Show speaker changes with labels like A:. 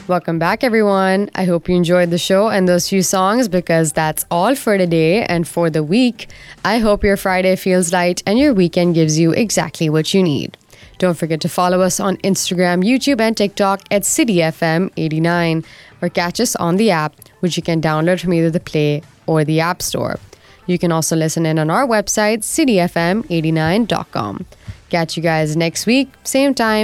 A: Welcome back, everyone. I hope you enjoyed the show and those few songs because that's all for today and for the week. I hope your Friday feels light and your weekend gives you exactly what you need. Don't forget to follow us on Instagram, YouTube, and TikTok at CityFM89 or catch us on the app, which you can download from either the Play or the App Store. You can also listen in on our website, cityfm89.com. Catch you guys next week, same time.